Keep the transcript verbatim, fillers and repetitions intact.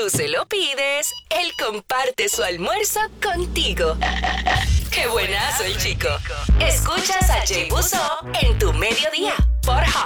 tú se lo pides, él comparte su almuerzo contigo. ¡Qué buenazo el chico! Escuchas a Jay Buzó en tu mediodía por Hot